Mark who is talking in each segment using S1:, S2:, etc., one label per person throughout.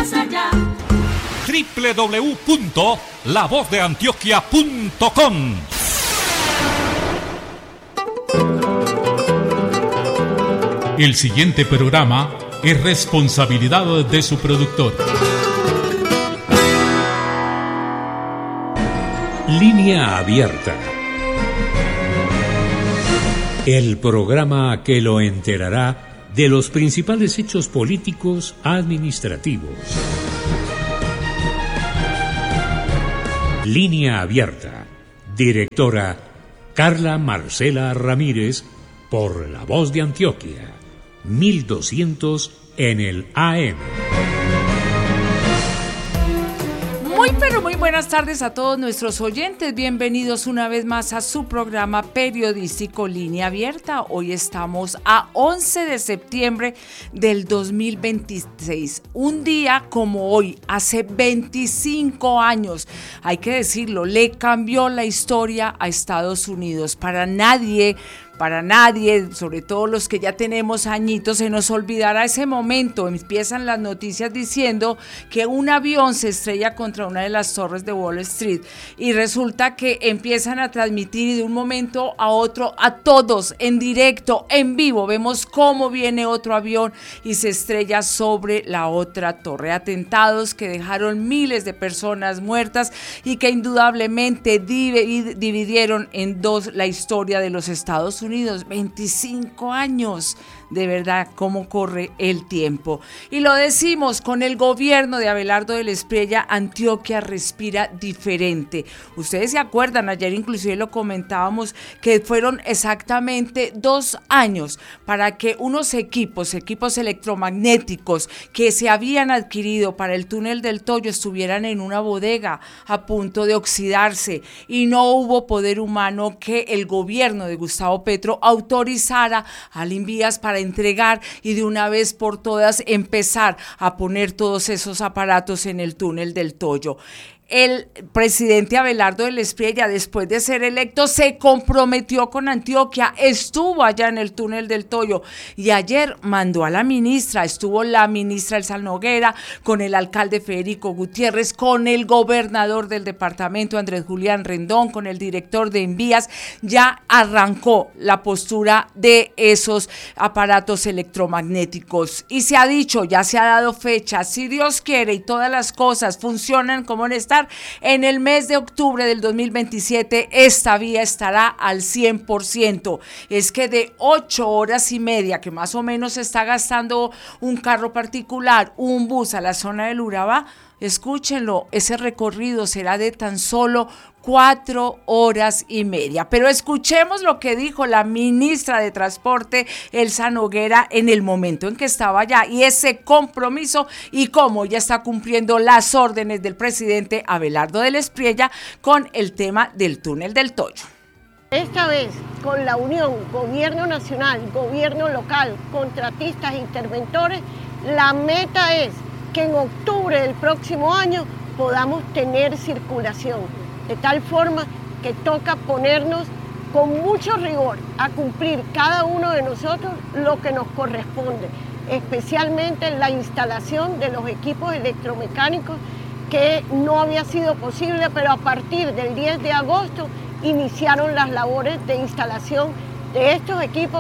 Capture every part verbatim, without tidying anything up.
S1: más allá.
S2: doble u doble u doble u punto la voz de antioquia punto com. El siguiente programa es responsabilidad de su productor. Línea Abierta. El programa que lo enterará de los principales hechos políticos administrativos. Línea Abierta. Directora Carla Marcela Ramírez, por La Voz de Antioquia, mil doscientos en el A M.
S3: Muy pero muy buenas tardes a todos nuestros oyentes, bienvenidos una vez más a su programa periodístico Línea Abierta. Hoy estamos a once de septiembre del dos mil veintiséis, un día como hoy, hace veinticinco años, hay que decirlo, le cambió la historia a Estados Unidos. Para nadie Para nadie, sobre todo los que ya tenemos añitos, se nos olvidará ese momento. Empiezan las noticias diciendo que un avión se estrella contra una de las torres de Wall Street y resulta que empiezan a transmitir y de un momento a otro a todos en directo, en vivo, vemos cómo viene otro avión y se estrella sobre la otra torre. Atentados que dejaron miles de personas muertas y que indudablemente dividieron en dos la historia de los Estados Unidos. Unidos, veinticinco años, de verdad, cómo corre el tiempo. Y lo decimos, con el gobierno de Abelardo del Espriella, Antioquia respira diferente. Ustedes se acuerdan, ayer inclusive lo comentábamos, que fueron exactamente dos años para que unos equipos, equipos electromagnéticos que se habían adquirido para el túnel del Toyo estuvieran en una bodega a punto de oxidarse y no hubo poder humano que el gobierno de Gustavo Petro autorizara al Invías para entregar y de una vez por todas empezar a poner todos esos aparatos en el túnel del Toyo. El presidente Abelardo del Espriella, después de ser electo, se comprometió con Antioquia, estuvo allá en el túnel del Toyo y ayer mandó a la ministra, estuvo la ministra Elsa Noguera, con el alcalde Federico Gutiérrez, con el gobernador del departamento Andrés Julián Rendón, con el director de Envías. Ya arrancó la postura de esos aparatos electromagnéticos y se ha dicho, ya se ha dado fecha, si Dios quiere y todas las cosas funcionan como en esta, en el mes de octubre del dos mil veintisiete esta vía estará al cien por ciento. Es que de ocho horas y media que más o menos está gastando un carro particular, un bus a la zona del Urabá, escúchenlo, ese recorrido será de tan solo cuatro horas y media. Pero escuchemos lo que dijo la ministra de Transporte, Elsa Noguera, en el momento en que estaba allá y ese compromiso y cómo ya está cumpliendo las órdenes del presidente Abelardo del Espriella con el tema del túnel del Toyo.
S4: Esta vez, con la unión gobierno nacional, gobierno local, contratistas, interventores, la meta es que en octubre del próximo año podamos tener circulación, de tal forma que toca ponernos con mucho rigor a cumplir cada uno de nosotros lo que nos corresponde, especialmente la instalación de los equipos electromecánicos, que no había sido posible, pero a partir del diez de agosto iniciaron las labores de instalación de estos equipos.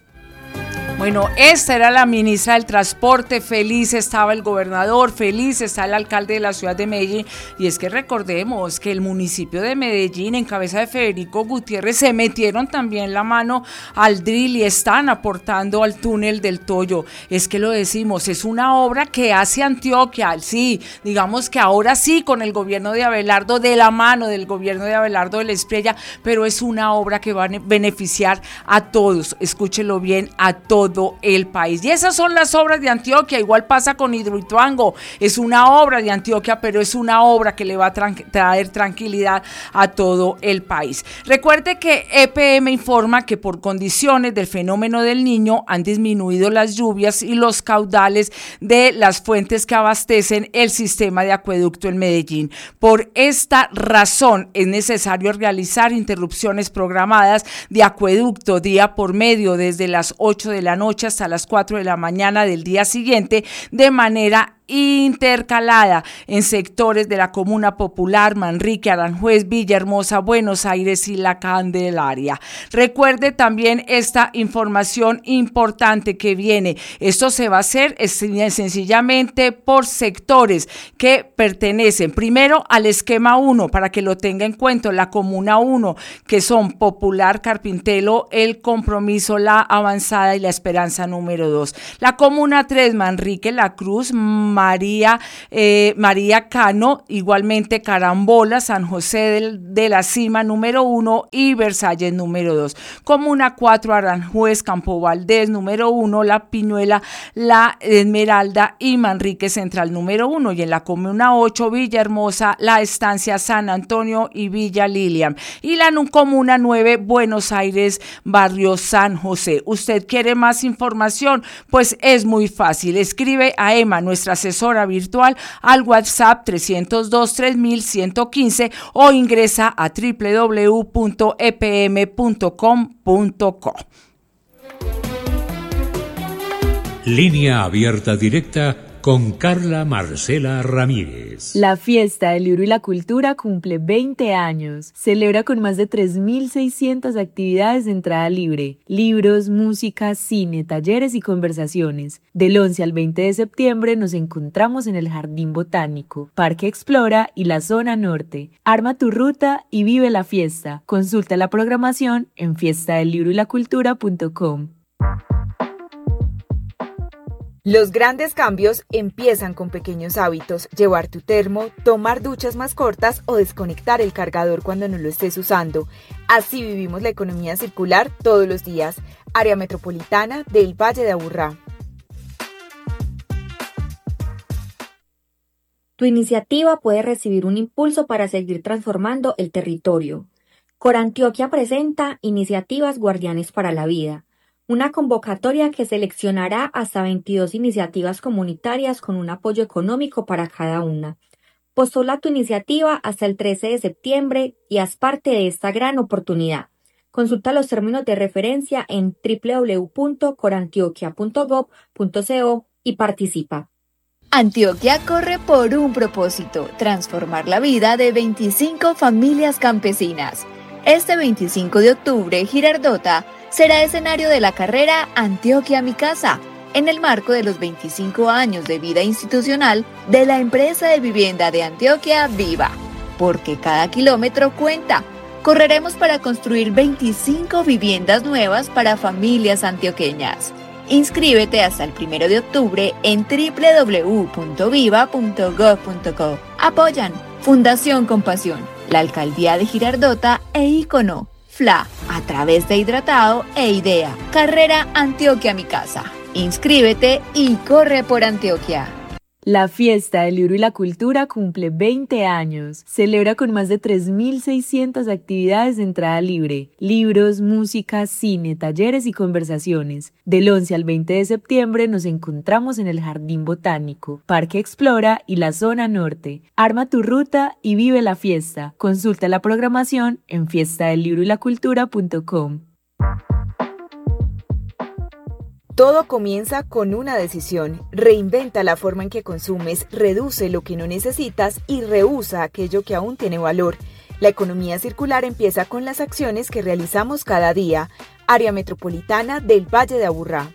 S3: Bueno, esta era la ministra del Transporte, feliz estaba el gobernador, feliz está el alcalde de la ciudad de Medellín, y es que recordemos que el municipio de Medellín, en cabeza de Federico Gutiérrez, se metieron también la mano al drill y están aportando al túnel del Toyo. Es que lo decimos, es una obra que hace Antioquia, sí, digamos que ahora sí con el gobierno de Abelardo, de la mano del gobierno de Abelardo del Espriella, pero es una obra que va a beneficiar a todos, escúchelo bien, a todos. Todo el país. Y esas son las obras de Antioquia. Igual pasa con Hidroituango, es una obra de Antioquia, pero es una obra que le va a tra- traer tranquilidad a todo el país. Recuerde que E P M informa que por condiciones del fenómeno del Niño han disminuido las lluvias y los caudales de las fuentes que abastecen el sistema de acueducto en Medellín. Por esta razón es necesario realizar interrupciones programadas de acueducto día por medio desde las ocho de la noche hasta las cuatro de la mañana del día siguiente, de manera intercalada en sectores de la Comuna Popular, Manrique, Aranjuez, Villahermosa, Buenos Aires y La Candelaria. Recuerde también esta información importante que viene. Esto se va a hacer sencillamente por sectores que pertenecen primero al esquema uno, para que lo tenga en cuenta, la Comuna uno, que son Popular, Carpintelo, El Compromiso, La Avanzada y La Esperanza número dos. La Comuna tres, Manrique, La Cruz, María, eh, María Cano, igualmente Carambola, San José de, de la Cima número uno y Versalles número dos. Comuna cuatro, Aranjuez, Campo Valdés número uno, La Piñuela, La Esmeralda y Manrique Central número uno. Y en la Comuna ocho, Villahermosa, La Estancia, San Antonio y Villa Lilian. Y la Comuna nueve, Buenos Aires, Barrio San José. ¿Usted quiere más información? Pues es muy fácil. Escribe a Emma, nuestra asesora virtual, al WhatsApp trescientos dos, tres mil ciento quince o ingresa a doble u doble u doble u punto e p m punto com punto co.
S2: Línea abierta directa con Carla Marcela Ramírez.
S1: La Fiesta del Libro y la Cultura cumple veinte años. Celebra con más de tres mil seiscientas actividades de entrada libre. Libros, música, cine, talleres y conversaciones. Del once al veinte de septiembre nos encontramos en el Jardín Botánico, Parque Explora y la Zona Norte. Arma tu ruta y vive la fiesta. Consulta la programación en fiesta del libro y la cultura punto com.
S5: Los grandes cambios empiezan con pequeños hábitos: llevar tu termo, tomar duchas más cortas o desconectar el cargador cuando no lo estés usando. Así vivimos la economía circular todos los días. Área metropolitana del Valle de Aburrá.
S6: Tu iniciativa puede recibir un impulso para seguir transformando el territorio. Corantioquia presenta Iniciativas Guardianes para la Vida, una convocatoria que seleccionará hasta veintidós iniciativas comunitarias con un apoyo económico para cada una. Postula tu iniciativa hasta el trece de septiembre y haz parte de esta gran oportunidad. Consulta los términos de referencia en doble u doble u doble u punto corantioquia punto gob punto co y participa.
S7: Antioquia corre por un propósito: transformar la vida de veinticinco familias campesinas. Este veinticinco de octubre, Girardota será escenario de la carrera Antioquia Mi Casa, en el marco de los veinticinco años de vida institucional de la empresa de vivienda de Antioquia, Viva. Porque cada kilómetro cuenta. Correremos para construir veinticinco viviendas nuevas para familias antioqueñas. Inscríbete hasta el primero de octubre en doble u doble u doble u punto viva punto gob punto co. Apoyan Fundación Compasión, la Alcaldía de Girardota e Icono, F L A, a través de Hidratado e IDEA. Carrera Antioquia Mi Casa. Inscríbete y corre por Antioquia.
S1: La Fiesta del Libro y la Cultura cumple veinte años. Celebra con más de tres mil seiscientas actividades de entrada libre. Libros, música, cine, talleres y conversaciones. Del once al veinte de septiembre nos encontramos en el Jardín Botánico, Parque Explora y la Zona Norte. Arma tu ruta y vive la fiesta. Consulta la programación en fiesta del libro y la cultura punto com.
S5: Todo comienza con una decisión. Reinventa la forma en que consumes, reduce lo que no necesitas y rehúsa aquello que aún tiene valor. La economía circular empieza con las acciones que realizamos cada día. Área metropolitana del Valle de Aburrá.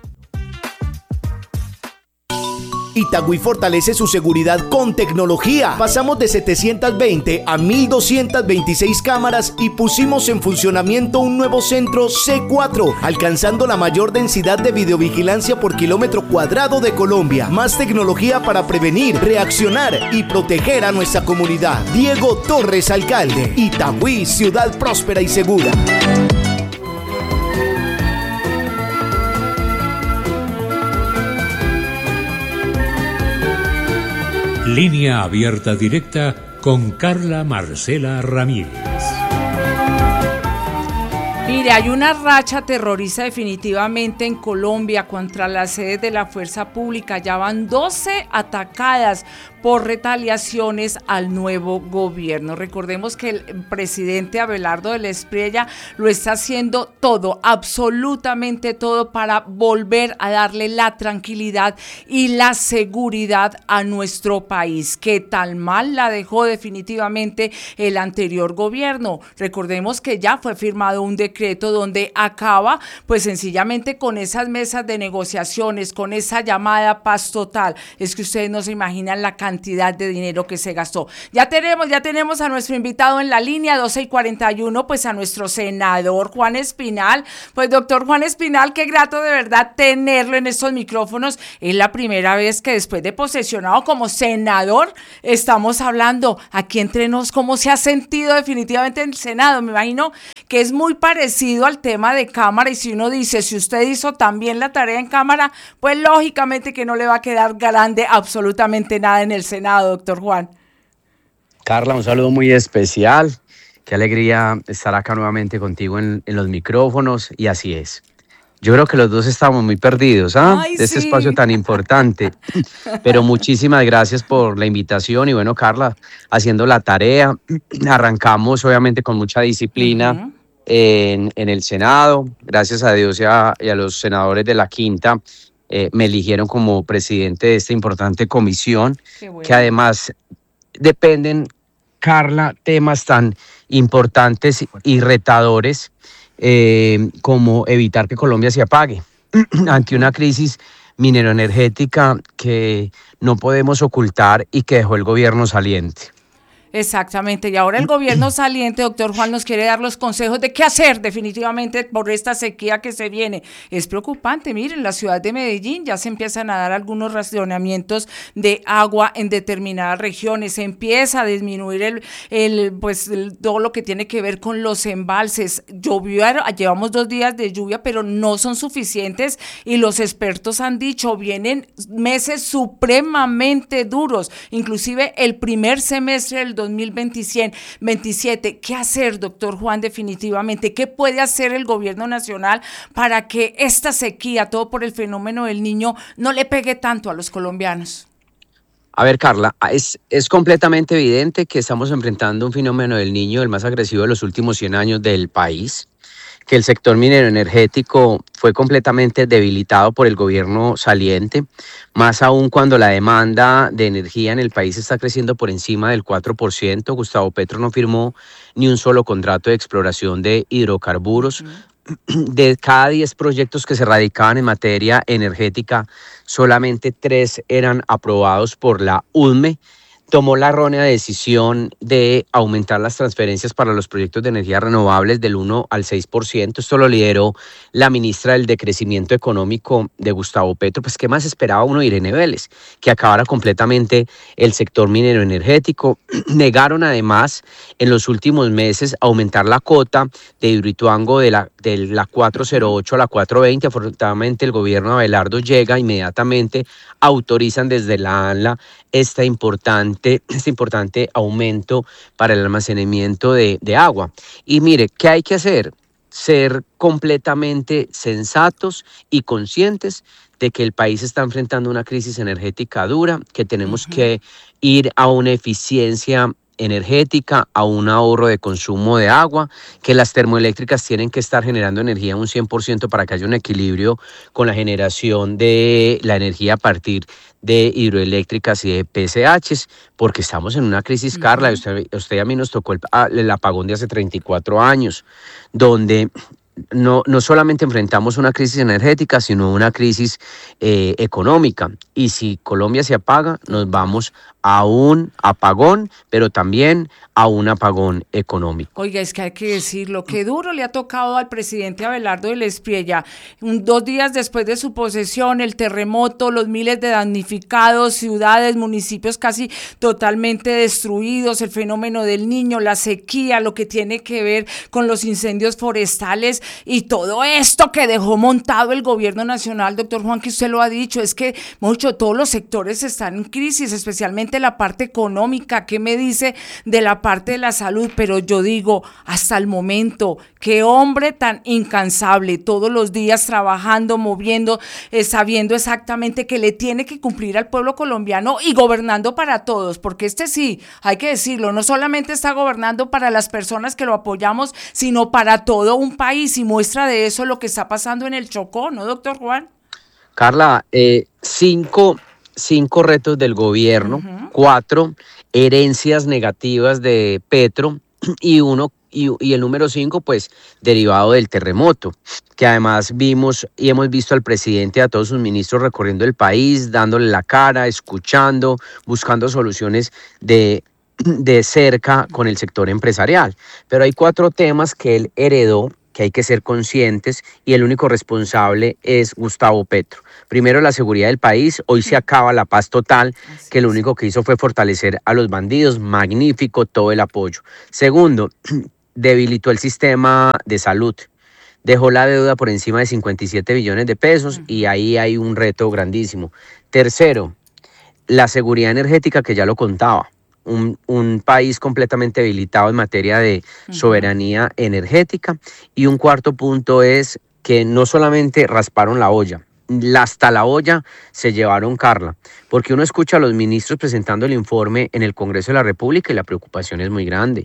S8: Itagüí fortalece su seguridad con tecnología. Pasamos de setecientas veinte a mil doscientas veintiséis cámaras y pusimos en funcionamiento un nuevo centro C cuatro, alcanzando la mayor densidad de videovigilancia por kilómetro cuadrado de Colombia. Más tecnología para prevenir, reaccionar y proteger a nuestra comunidad. Diego Torres, alcalde. Itagüí, ciudad próspera y segura.
S2: Línea abierta directa con Carla Marcela Ramírez.
S3: Mire, hay una racha terrorista definitivamente en Colombia contra las sedes de la fuerza pública. Ya van doce atacadas por retaliaciones al nuevo gobierno. Recordemos que el presidente Abelardo del Espriella lo está haciendo todo, absolutamente todo, para volver a darle la tranquilidad y la seguridad a nuestro país, que tan mal la dejó definitivamente el anterior gobierno. Recordemos que ya fue firmado un decreto donde acaba pues sencillamente con esas mesas de negociaciones, con esa llamada paz total. Es que ustedes no se imaginan la cantidad de dinero que se gastó. Ya tenemos, ya tenemos a nuestro invitado en la línea doce y cuarenta y uno, pues a nuestro senador Juan Espinal. Pues doctor Juan Espinal, qué grato de verdad tenerlo en estos micrófonos. Es la primera vez que después de posesionado como senador estamos hablando aquí entre nos. ¿Cómo se ha sentido definitivamente en el Senado? Me imagino que es muy parecido al tema de Cámara, y si uno dice, si usted hizo también la tarea en Cámara, pues lógicamente que no le va a quedar grande absolutamente nada en el Senado, doctor Juan.
S9: Carla, un saludo muy especial. Qué alegría estar acá nuevamente contigo en, en los micrófonos, y así es. Yo creo que los dos estamos muy perdidos, ¿ah?
S3: Ay,
S9: de este
S3: sí.
S9: espacio tan importante. Pero muchísimas gracias por la invitación. Y bueno, Carla, haciendo la tarea, arrancamos obviamente con mucha disciplina uh-huh. en, en el Senado. Gracias a Dios y a, y a los senadores de la Quinta, eh, me eligieron como presidente de esta importante comisión, bueno. que además dependen, Carla, temas tan importantes y retadores, Eh, como evitar que Colombia se apague ante una crisis minero-energética que no podemos ocultar y que dejó el gobierno saliente.
S3: Exactamente, y ahora el gobierno saliente, doctor Juan, nos quiere dar los consejos de qué hacer definitivamente por esta sequía que se viene. Es preocupante, miren, la ciudad de Medellín ya se empiezan a dar algunos racionamientos de agua en determinadas regiones, se empieza a disminuir el, el pues el, todo lo que tiene que ver con los embalses. Llovió, llevamos dos días de lluvia, pero no son suficientes, y los expertos han dicho, vienen meses supremamente duros, inclusive el primer semestre del dos mil veintisiete. ¿Qué hacer, doctor Juan, definitivamente? ¿Qué puede hacer el gobierno nacional para que esta sequía, todo por el fenómeno del Niño, no le pegue tanto a los colombianos?
S9: A ver, Carla, es, es completamente evidente que estamos enfrentando un fenómeno del Niño, el más agresivo de los últimos cien años del país, que el sector minero energético fue completamente debilitado por el gobierno saliente, más aún cuando la demanda de energía en el país está creciendo por encima del cuatro por ciento. Gustavo Petro no firmó ni un solo contrato de exploración de hidrocarburos. Uh-huh. De cada diez proyectos que se radicaban en materia energética, solamente tres eran aprobados por la U D M E. Tomó la errónea decisión de aumentar las transferencias para los proyectos de energías renovables del uno al seis por ciento. Esto lo lideró la ministra del Decrecimiento Económico de Gustavo Petro. Pues, ¿qué más esperaba uno? Irene Vélez, que acabara completamente el sector minero energético. Negaron además en los últimos meses aumentar la cota de Hidroituango de la, de la cuatrocientos ocho a la cuatrocientos veinte. Afortunadamente el gobierno de Abelardo llega inmediatamente, autorizan desde la ANLA esta importante este importante aumento para el almacenamiento de, de agua. Y mire, ¿qué hay que hacer? Ser completamente sensatos y conscientes de que el país está enfrentando una crisis energética dura, que tenemos uh-huh. que ir a una eficiencia energética, a un ahorro de consumo de agua, que las termoeléctricas tienen que estar generando energía un cien por ciento para que haya un equilibrio con la generación de la energía a partir de hidroeléctricas y de P C Hs, porque estamos en una crisis, uh-huh. Carla, usted, usted y a mí nos tocó el, el apagón de hace treinta y cuatro años, donde no, no solamente enfrentamos una crisis energética, sino una crisis eh, económica. Y si Colombia se apaga, nos vamos a un apagón, pero también a un apagón económico.
S3: Oiga, es que hay que decirlo, qué duro le ha tocado al presidente Abelardo del Espriella. Un, dos días después de su posesión, el terremoto, los miles de damnificados, ciudades, municipios casi totalmente destruidos, el fenómeno del Niño, la sequía, lo que tiene que ver con los incendios forestales y todo esto que dejó montado el gobierno nacional, doctor Juan, que usted lo ha dicho, es que mucho, todos los sectores están en crisis, especialmente solamente la parte económica, qué me dice de la parte de la salud, pero yo digo, hasta el momento, qué hombre tan incansable, todos los días trabajando, moviendo, eh, sabiendo exactamente que le tiene que cumplir al pueblo colombiano y gobernando para todos, porque este sí, hay que decirlo, no solamente está gobernando para las personas que lo apoyamos, sino para todo un país, y muestra de eso lo que está pasando en el Chocó, ¿no, doctor Juan?
S9: Carla, eh, cinco, cinco retos del gobierno, uh-huh. cuatro herencias negativas de Petro y uno y, y el número cinco, pues derivado del terremoto, que además vimos y hemos visto al presidente y a todos sus ministros recorriendo el país, dándole la cara, escuchando, buscando soluciones de, de cerca con el sector empresarial. Pero hay cuatro temas que él heredó, que hay que ser conscientes, y el único responsable es Gustavo Petro. Primero, la seguridad del país. Hoy se acaba la paz total, que lo único que hizo fue fortalecer a los bandidos. Magnífico, todo el apoyo. Segundo, debilitó el sistema de salud. Dejó la deuda por encima de cincuenta y siete billones de pesos, y ahí hay un reto grandísimo. Tercero, la seguridad energética, que ya lo contaba. Un, un país completamente debilitado en materia de soberanía energética. Y un cuarto punto es que no solamente rasparon la olla, hasta la olla se llevaron, Carla, porque uno escucha a los ministros presentando el informe en el Congreso de la República y la preocupación es muy grande.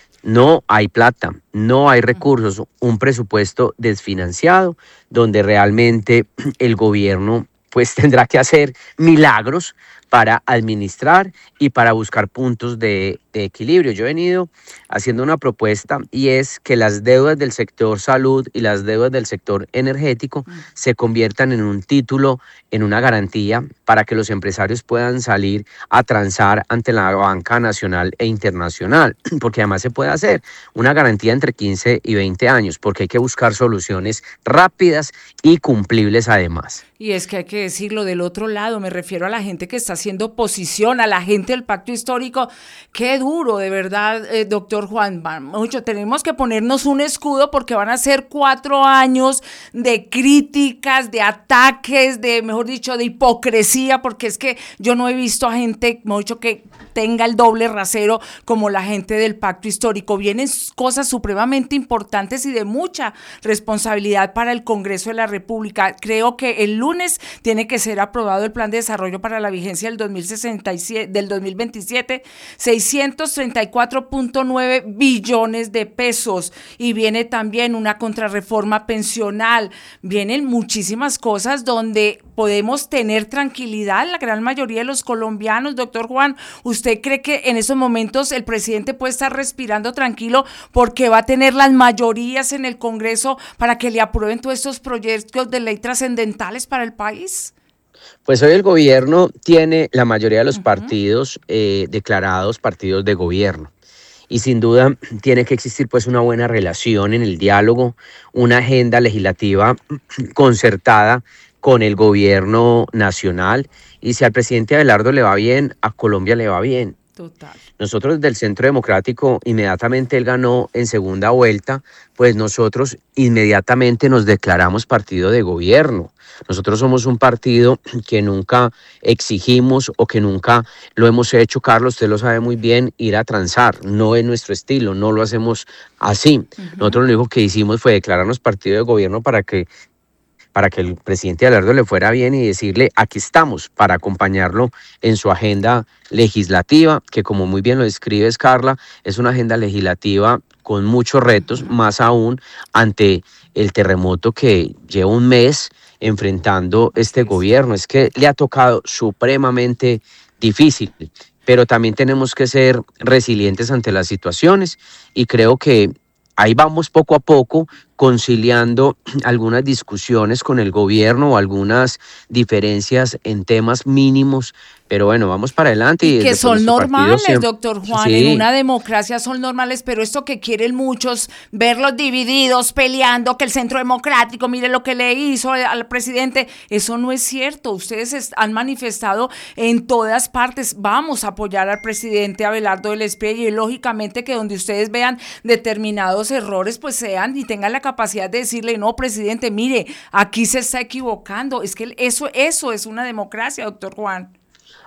S9: No hay plata, no hay recursos, un presupuesto desfinanciado donde realmente el gobierno pues tendrá que hacer milagros para administrar y para buscar puntos de, de equilibrio. Yo he venido haciendo una propuesta, y es que las deudas del sector salud y las deudas del sector energético mm. se conviertan en un título, en una garantía para que los empresarios puedan salir a transar ante la banca nacional e internacional, porque además se puede hacer una garantía entre quince y veinte años, porque hay que buscar soluciones rápidas y cumplibles además.
S3: Y es que hay que decirlo del otro lado, me refiero a la gente que está haciendo oposición, a la gente del pacto histórico. Qué duro, de verdad, eh, doctor Juan. Mucho, tenemos que ponernos un escudo porque van a ser cuatro años de críticas, de ataques, de, mejor dicho, de hipocresía, porque es que yo no he visto a gente, mucho, que tenga el doble rasero como la gente del pacto histórico. Vienen cosas supremamente importantes y de mucha responsabilidad para el Congreso de la República. Creo que el lunes tiene que ser aprobado el plan de desarrollo para la vigencia del dos mil sesenta y siete, del dos mil veintisiete, seiscientos treinta y cuatro punto nueve billones de pesos, y viene también una contrarreforma pensional, vienen muchísimas cosas donde podemos tener tranquilidad la gran mayoría de los colombianos. Doctor Juan, ¿usted cree que en esos momentos el presidente puede estar respirando tranquilo porque va a tener las mayorías en el Congreso para que le aprueben todos estos proyectos de ley trascendentales para el país?
S9: Pues hoy el gobierno tiene la mayoría de los uh-huh. partidos eh, declarados partidos de gobierno. Y sin duda tiene que existir pues una buena relación en el diálogo, una agenda legislativa concertada con el gobierno nacional. Y si al presidente Abelardo le va bien, a Colombia le va bien.
S3: Total.
S9: Nosotros del Centro Democrático, inmediatamente él ganó en segunda vuelta, pues nosotros inmediatamente nos declaramos partido de gobierno. Nosotros somos un partido que nunca exigimos o que nunca lo hemos hecho, Carlos, usted lo sabe muy bien, ir a transar. No es nuestro estilo, no lo hacemos así. Uh-huh. Nosotros lo único que hicimos fue declararnos partido de gobierno para que para que el presidente Abelardo le fuera bien y decirle, aquí estamos para acompañarlo en su agenda legislativa, que como muy bien lo describes, Carla, es una agenda legislativa con muchos retos, más aún ante el terremoto que lleva un mes enfrentando este gobierno. Es que le ha tocado supremamente difícil, pero también tenemos que ser resilientes ante las situaciones, y creo que ahí vamos poco a poco conciliando algunas discusiones con el gobierno o algunas diferencias en temas mínimos, pero bueno, vamos para adelante.
S3: Y,
S9: y
S3: que son normales,
S9: siempre...
S3: doctor Juan,
S9: sí.
S3: En una democracia son normales, pero esto que quieren muchos, verlos divididos, peleando, que el Centro Democrático, mire lo que le hizo al presidente, eso no es cierto. Ustedes han manifestado en todas partes, vamos a apoyar al presidente Abelardo del Espíritu, y lógicamente que donde ustedes vean determinados errores, pues sean y tengan la capacidad de decirle, no, presidente, mire, aquí se está equivocando. Es que eso, eso es una democracia, doctor Juan.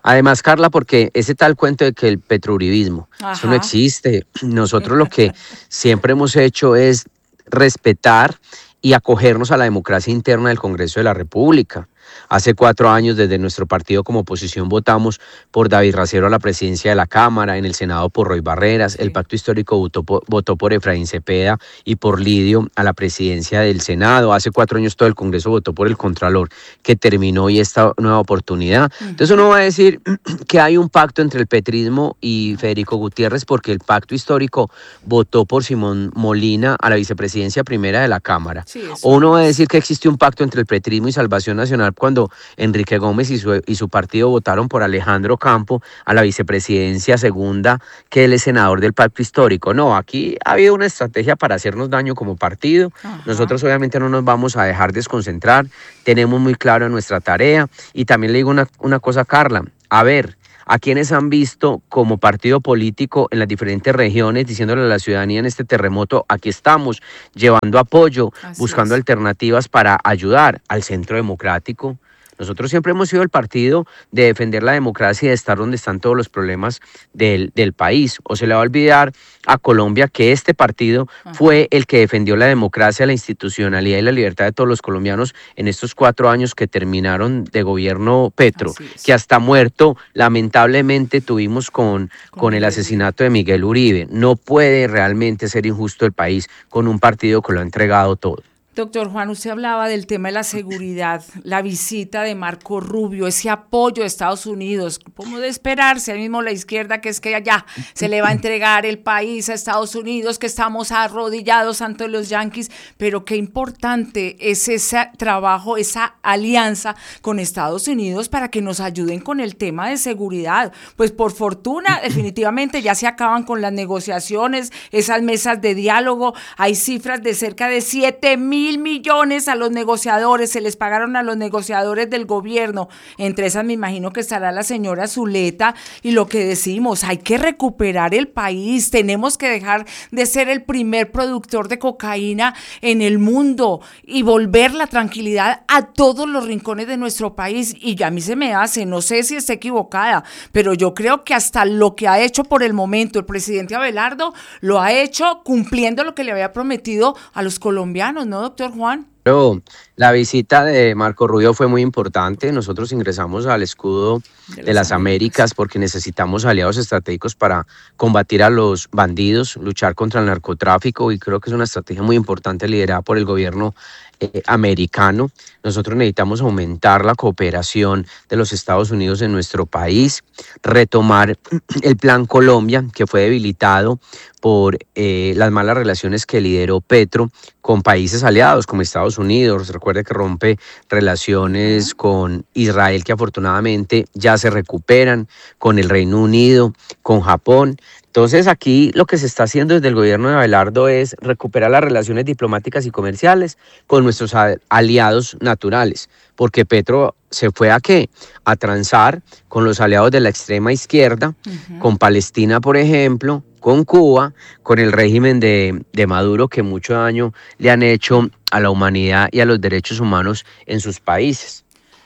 S9: Además, Carla, porque ese tal cuento de que el petrouribismo, Ajá. eso no existe. Nosotros lo que siempre hemos hecho es respetar y acogernos a la democracia interna del Congreso de la República. Hace cuatro años, desde nuestro partido como oposición, votamos por David Racero a la presidencia de la Cámara, en el Senado por Roy Barreras, sí. el Pacto Histórico votó por, votó por Efraín Cepeda y por Lidio a la presidencia del Senado. Hace cuatro años todo el Congreso votó por el Contralor, que terminó y esta nueva oportunidad. Entonces uno va a decir que hay un pacto entre el petrismo y Federico Gutiérrez, porque el Pacto Histórico votó por Simón Molina a la vicepresidencia primera de la Cámara. Sí, o uno va a decir que existe un pacto entre el petrismo y Salvación Nacional, cuando Enrique Gómez y su, y su partido votaron por Alejandro Campo a la vicepresidencia segunda, que él es senador del Pacto Histórico. No, aquí ha habido una estrategia para hacernos daño como partido. Ajá. Nosotros obviamente no nos vamos a dejar desconcentrar, tenemos muy claro nuestra tarea. Y también le digo una, una cosa, Carla, a ver, a quienes han visto como partido político en las diferentes regiones, diciéndole a la ciudadanía en este terremoto, aquí estamos, llevando apoyo, Así buscando es. alternativas para ayudar al Centro Democrático. Nosotros siempre hemos sido el partido de defender la democracia y de estar donde están todos los problemas del, del país. O se le va a olvidar a Colombia que este partido Ajá. fue el que defendió la democracia, la institucionalidad y la libertad de todos los colombianos en estos cuatro años que terminaron de gobierno Petro, que hasta muerto lamentablemente tuvimos con, con, con el asesinato de Miguel Uribe. No puede realmente ser injusto el país con un partido que lo ha entregado todo.
S3: Doctor Juan, usted hablaba del tema de la seguridad, la visita de Marco Rubio, ese apoyo de Estados Unidos. ¿Cómo de esperarse? Ahí mismo la izquierda, que es que allá se le va a entregar el país a Estados Unidos, que estamos arrodillados ante los yanquis, pero qué importante es ese trabajo, esa alianza con Estados Unidos para que nos ayuden con el tema de seguridad. Pues por fortuna, definitivamente ya se acaban con las negociaciones, esas mesas de diálogo, hay cifras de cerca de siete mil millones a los negociadores, se les pagaron a los negociadores del gobierno, entre esas me imagino que estará la señora Zuleta, y lo que decimos, hay que recuperar el país, tenemos que dejar de ser el primer productor de cocaína en el mundo y volver la tranquilidad a todos los rincones de nuestro país, y ya a mí se me hace, no sé si esté equivocada, pero yo creo que hasta lo que ha hecho por el momento el presidente Abelardo, lo ha hecho cumpliendo lo que le había prometido a los colombianos, ¿no, doctor Juan?
S9: Pero la visita de Marco Rubio fue muy importante. Nosotros ingresamos al escudo de, de las Américas porque necesitamos aliados estratégicos para combatir a los bandidos, luchar contra el narcotráfico, y creo que es una estrategia muy importante liderada por el gobierno eh, americano. Nosotros necesitamos aumentar la cooperación de los Estados Unidos en nuestro país, retomar el Plan Colombia, que fue debilitado por eh, las malas relaciones que lideró Petro con países aliados como Estados Unidos. Recuerde que rompe relaciones uh-huh. con Israel, que afortunadamente ya se recuperan, con el Reino Unido, con Japón. Entonces aquí lo que se está haciendo desde el gobierno de Abelardo es recuperar las relaciones diplomáticas y comerciales con nuestros aliados naturales, porque Petro se fue a qué? A transar con los aliados de la extrema izquierda, uh-huh. con Palestina, por ejemplo, con Cuba, con el régimen de, de Maduro, que mucho daño le han hecho a la humanidad y a los derechos humanos en sus países.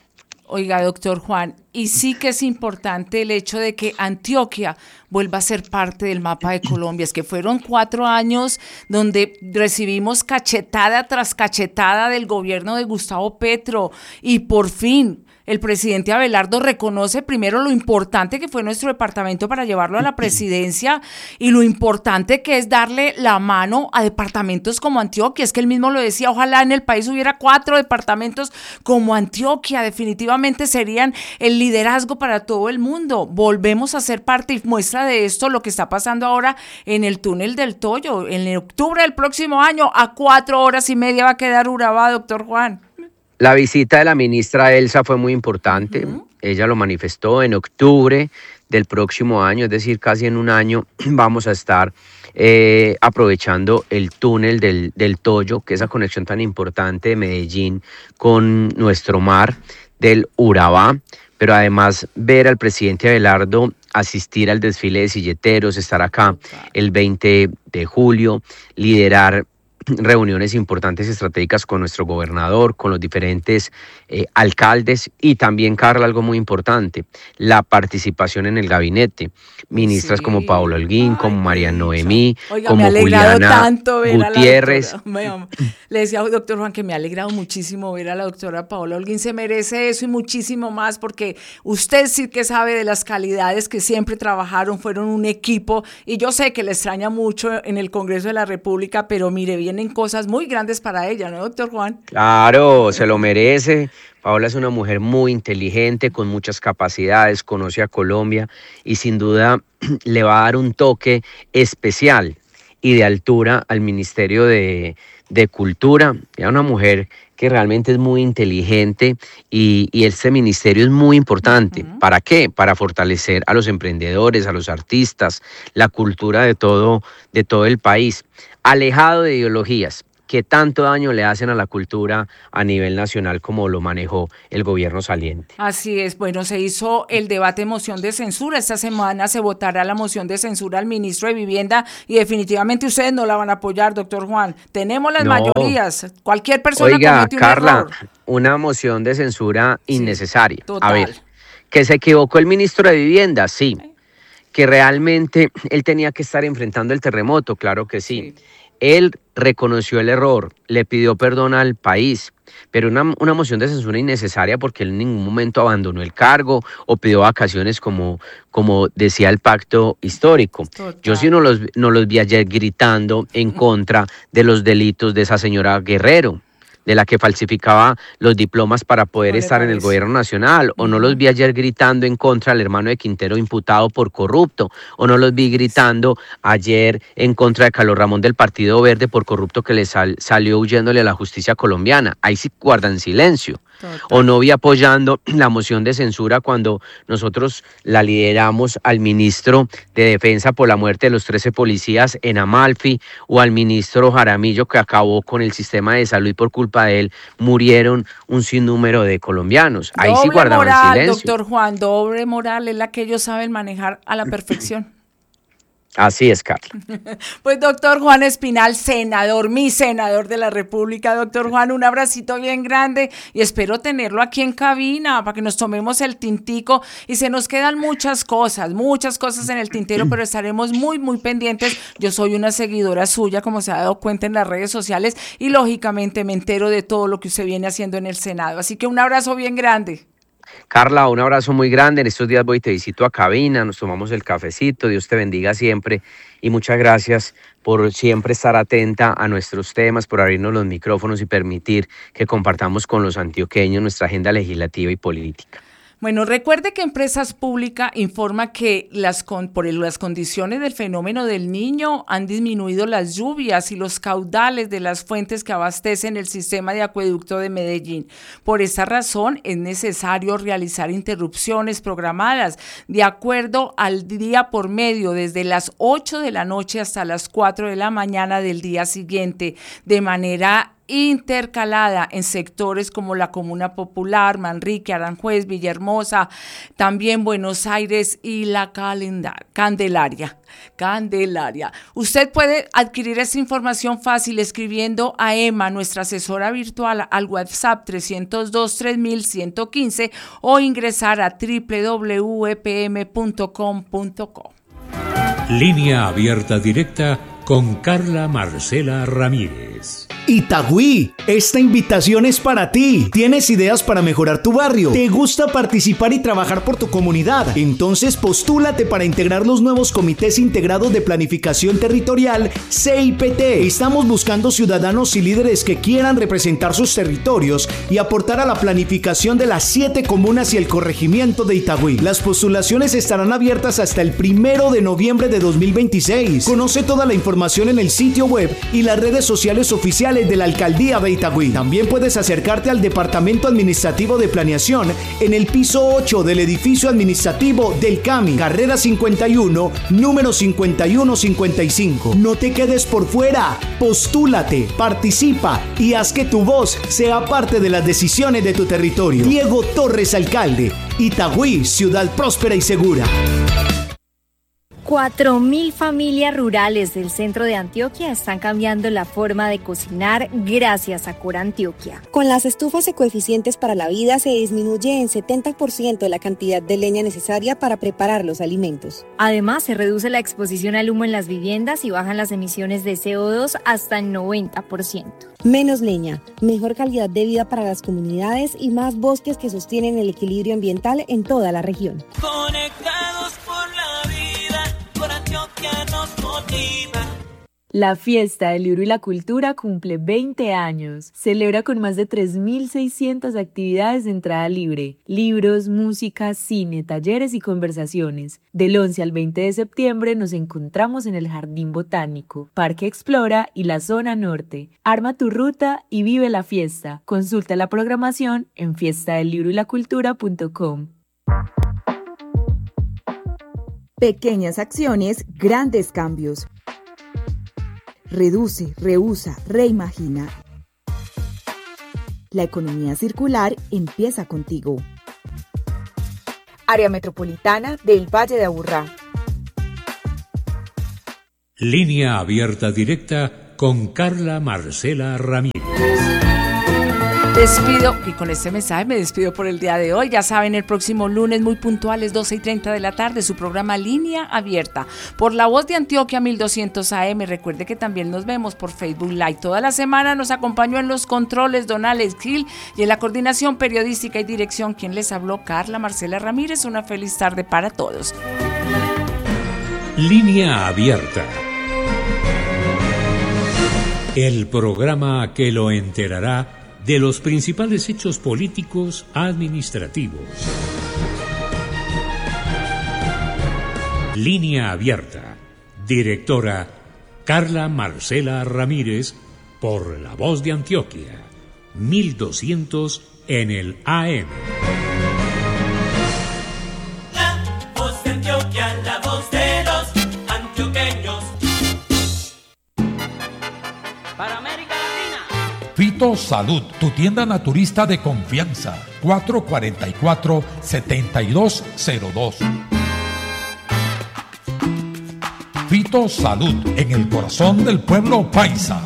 S3: Oiga, doctor Juan, y sí que es importante el hecho de que Antioquia vuelva a ser parte del mapa de Colombia. Es que fueron cuatro años donde recibimos cachetada tras cachetada del gobierno de Gustavo Petro, y por fin el presidente Abelardo reconoce primero lo importante que fue nuestro departamento para llevarlo a la presidencia y lo importante que es darle la mano a departamentos como Antioquia. Es que él mismo lo decía, ojalá en el país hubiera cuatro departamentos como Antioquia, definitivamente serían el liderazgo para todo el mundo. Volvemos a ser parte, y muestra de esto lo que está pasando ahora en el túnel del Toyo. En octubre del próximo año, a cuatro horas y media va a quedar Urabá, doctor Juan.
S9: La visita de la ministra Elsa fue muy importante. Uh-huh. Ella lo manifestó en octubre del próximo año, es decir, casi en un año vamos a estar eh, aprovechando el túnel del, del Toyo, que es esa conexión tan importante de Medellín con nuestro mar del Urabá, pero además ver al presidente Abelardo asistir al desfile de silleteros, estar acá el veinte de julio, liderar reuniones importantes y estratégicas con nuestro gobernador, con los diferentes eh, alcaldes y también, Carla, algo muy importante, la participación en el gabinete. Ministras sí. como Paola Holguín, Ay, como María Noemí,
S3: Oiga,
S9: como
S3: me
S9: Juliana
S3: tanto ver
S9: Gutiérrez.
S3: A la doctora. Le decía al doctor Juan que me ha alegrado muchísimo ver a la doctora Paola Holguín. Se merece eso y muchísimo más porque usted sí que sabe de las calidades que siempre trabajaron, fueron un equipo y yo sé que le extraña mucho en el Congreso de la República, pero mire, vienen cosas muy grandes para ella, ¿no, doctor Juan?
S9: Claro, se lo merece. Paola es una mujer muy inteligente, con muchas capacidades, conoce a Colombia y sin duda le va a dar un toque especial y de altura al Ministerio de, de Cultura. Es una mujer que realmente es muy inteligente y, y este ministerio es muy importante. Uh-huh. ¿Para qué? Para fortalecer a los emprendedores, a los artistas, la cultura de todo, de todo el país, alejado de ideologías que tanto daño le hacen a la cultura a nivel nacional como lo manejó el gobierno saliente.
S3: Así es, bueno, se hizo el debate de moción de censura, esta semana se votará la moción de censura al ministro de Vivienda y definitivamente ustedes no la van a apoyar, doctor Juan. Tenemos las no. mayorías, cualquier persona
S9: Oiga,
S3: comete un
S9: Carla,
S3: error.
S9: Una moción de censura sí, innecesaria.
S3: Total.
S9: A ver, ¿que se equivocó el ministro de Vivienda? Sí. sí. ¿Que realmente él tenía que estar enfrentando el terremoto? Claro que sí. sí. Él reconoció el error, le pidió perdón al país, pero una, una moción de censura innecesaria porque él en ningún momento abandonó el cargo o pidió vacaciones como, como decía el pacto histórico. Total. Yo sí no los, no los vi ayer gritando en contra de los delitos de esa señora Guerrero, de la que falsificaba los diplomas para poder no estar en el gobierno nacional, o no los vi ayer gritando en contra del hermano de Quintero imputado por corrupto, o no los vi gritando ayer en contra de Carlos Ramón del Partido Verde por corrupto que le sal, salió huyéndole a la justicia colombiana. Ahí sí guardan silencio. Total. O no vi apoyando la moción de censura cuando nosotros la lideramos al ministro de Defensa por la muerte de los trece policías en Amalfi, o al ministro Jaramillo que acabó con el sistema de salud y por culpa de él murieron un sinnúmero de colombianos. Ahí
S3: doble
S9: sí guardaban
S3: moral,
S9: silencio.
S3: Doctor Juan, doble moral es la que ellos saben manejar a la perfección.
S9: Así es, Carla.
S3: Pues doctor Juan Espinal, senador, mi senador de la República, doctor Juan, un abracito bien grande y espero tenerlo aquí en cabina para que nos tomemos el tintico y se nos quedan muchas cosas, muchas cosas en el tintero, pero estaremos muy, muy pendientes. Yo soy una seguidora suya, como se ha dado cuenta en las redes sociales y lógicamente me entero de todo lo que usted viene haciendo en el Senado. Así que un abrazo bien grande.
S9: Carla, un abrazo muy grande. En estos días voy y te visito a cabina, nos tomamos el cafecito, Dios te bendiga siempre y muchas gracias por siempre estar atenta a nuestros temas, por abrirnos los micrófonos y permitir que compartamos con los antioqueños nuestra agenda legislativa y política.
S3: Bueno, recuerde que Empresas Públicas informa que las con, por las condiciones del fenómeno del Niño han disminuido las lluvias y los caudales de las fuentes que abastecen el sistema de acueducto de Medellín. Por esta razón es necesario realizar interrupciones programadas de acuerdo al día por medio desde las ocho de la noche hasta las cuatro de la mañana del día siguiente, de manera intercalada en sectores como la Comuna Popular, Manrique, Aranjuez, Villahermosa, también Buenos Aires y la Calendar, Candelaria. Candelaria. Usted puede adquirir esta información fácil escribiendo a Emma, nuestra asesora virtual, al WhatsApp trescientos dos, tres mil ciento quince o ingresar a doble u doble u doble u punto e p m punto com punto co.
S2: Línea abierta directa con Carla Marcela Ramírez.
S8: Itagüí, esta invitación es para ti. ¿Tienes ideas para mejorar tu barrio? ¿Te gusta participar y trabajar por tu comunidad? Entonces postúlate para integrar los nuevos comités integrados de planificación territorial C I P T. Estamos buscando ciudadanos y líderes que quieran representar sus territorios y aportar a la planificación de las siete comunas y el corregimiento de Itagüí. Las postulaciones estarán abiertas hasta el primero de noviembre de dos mil veintiséis. Conoce toda la información en el sitio web y las redes sociales oficiales de la Alcaldía de Itagüí. También puedes acercarte al Departamento Administrativo de Planeación en el piso ocho del edificio administrativo del CAMI, carrera cincuenta y uno, número cincuenta y uno cincuenta y cinco. No te quedes por fuera, postúlate, participa y haz que tu voz sea parte de las decisiones de tu territorio. Diego Torres, alcalde. Itagüí, ciudad próspera y segura.
S6: cuatro mil familias rurales del centro de Antioquia están cambiando la forma de cocinar gracias a Corantioquia.
S10: Con las estufas ecoeficientes para la vida se disminuye en setenta por ciento la cantidad de leña necesaria para preparar los alimentos.
S6: Además, se reduce la exposición al humo en las viviendas y bajan las emisiones de C O dos hasta el noventa por ciento.
S10: Menos leña, mejor calidad de vida para las comunidades y más bosques que sostienen el equilibrio ambiental en toda la región.
S11: Conectados por la vida, Corantioquia nos motiva.
S1: La Fiesta del Libro y la Cultura cumple veinte años. Celebra con más de tres mil seiscientas actividades de entrada libre. Libros, música, cine, talleres y conversaciones. Del once al veinte de septiembre nos encontramos en el Jardín Botánico, Parque Explora y la Zona Norte. Arma tu ruta y vive la fiesta. Consulta la programación en fiesta del libro y la cultura punto com.
S5: Pequeñas acciones, grandes cambios. Reduce, reusa, reimagina. La economía circular empieza contigo. Área Metropolitana del Valle de Aburrá.
S2: Línea abierta directa con Carla Marcela Ramírez.
S3: Despido, y con este mensaje me despido por el día de hoy. Ya saben, el próximo lunes muy puntuales, doce y treinta de la tarde, su programa Línea Abierta por La Voz de Antioquia mil doscientos A M. Recuerde que también nos vemos por Facebook Live. Toda la semana nos acompañó en los controles don Alex Gil y en la coordinación periodística y dirección quien les habló, Carla Marcela Ramírez. Una feliz tarde para todos.
S2: Línea Abierta. El programa que lo enterará de los principales hechos políticos administrativos. Línea Abierta. Directora Carla Marcela Ramírez por La Voz de Antioquia, mil doscientos en el A M.
S11: La Voz de Antioquia, la voz de los antioqueños. Para América Latina.
S12: Fito Salud, tu tienda naturista de confianza. cuatro cuatro cuatro, siete dos cero dos. Fito Salud, en el corazón del pueblo paisa.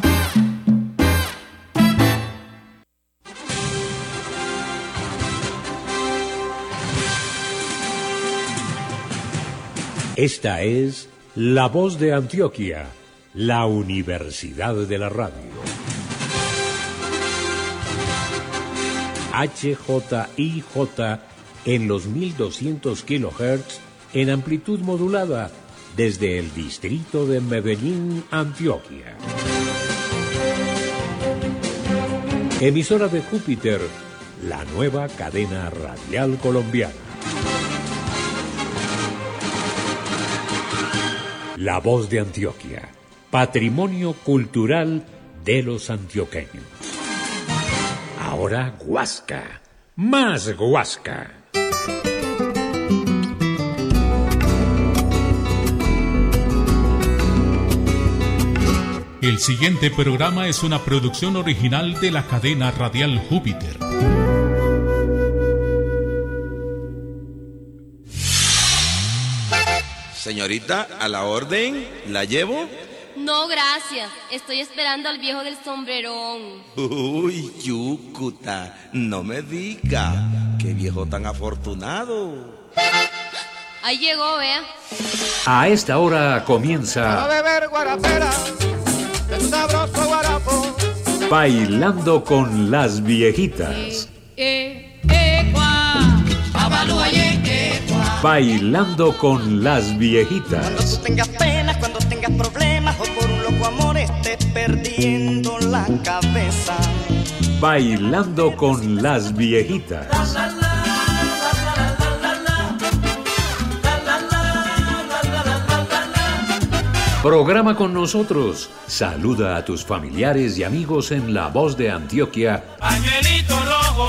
S2: Esta es La Voz de Antioquia, la Universidad de la Radio. H J I J en los mil doscientos kilohertz en amplitud modulada desde el distrito de Medellín, Antioquia. Emisora de Júpiter, la nueva cadena radial colombiana. La Voz de Antioquia, patrimonio cultural de los antioqueños. Ahora Guasca, más Guasca.
S13: El siguiente programa es una producción original de la cadena radial Júpiter.
S14: Señorita, a la orden, ¿la llevo?
S15: No, gracias. Estoy esperando al viejo del sombrerón.
S14: Uy, Yucuta, no me diga. Qué viejo tan afortunado.
S15: Ahí llegó, vea.
S2: A esta hora comienza
S16: A beber guarapera, de tu sabroso guarapo.
S2: Bailando con las viejitas.
S15: Eh, eh, gua, abalúa, eh, eh, gua.
S2: Bailando con las viejitas.
S11: Cuando tú tengas penas, cuando tengas problemas o por un loco amor estés perdiendo la cabeza.
S2: Bailando con las viejitas. Programa con nosotros. Saluda a tus familiares y amigos en La Voz de Antioquia.
S11: Pañuelito rojo,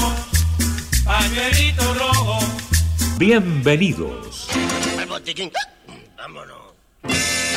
S11: pañuelito rojo.
S2: Bienvenidos.
S11: El botiquín. Vámonos.